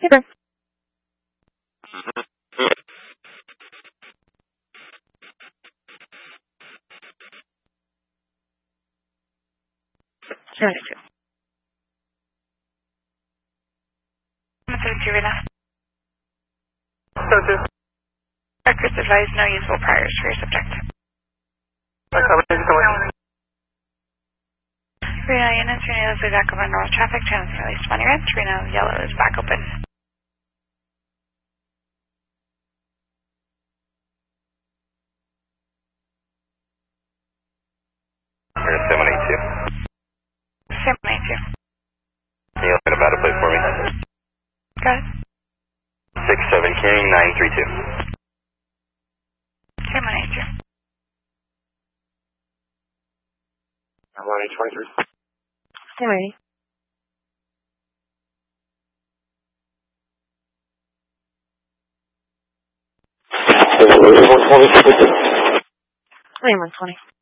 Super. Sure. So too. Records advise no usable priors for your subject. Reno units, Reno is back open normal traffic, channels released money rent. Reno yellow is back open. We're at 782. 782. Can you open about a plate for me? Go ahead. 67 King 932. 782. 123. I'm ready. I mean, 120.